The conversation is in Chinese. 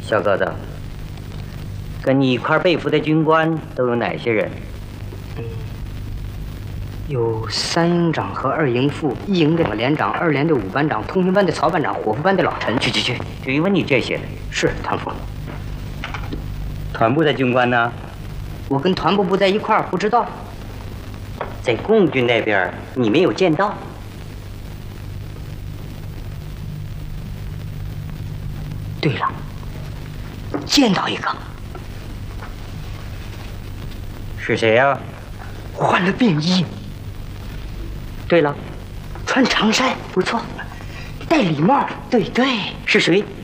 小个子，跟你一块被俘的军官都有哪些人？ 有3营长和2营副，1营的连长，2连的5班长，通讯班的曹班长，伙夫班的老陈。 去，追问你这些。 是团副。 团部的军官呢？ 我跟团部不在一块儿，不知道。 在共军那边，你没有见到？ 对了，见到一个。 是谁呀？ 换了便衣。对了，穿长衫，不错，戴礼帽。对，是谁？